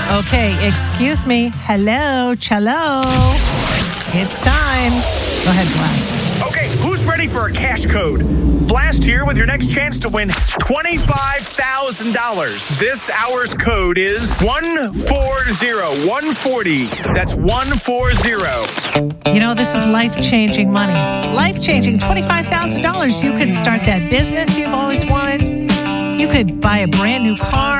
Okay, excuse me. Hello, cello. It's time. Go ahead, Blast. Okay, who's ready for a cash code? Blast here with your next chance to win $25,000. This hour's code is 140. That's 140. You know, this is life-changing money. Life-changing, $25,000. You could start that business you've always wanted. You could buy a brand new car.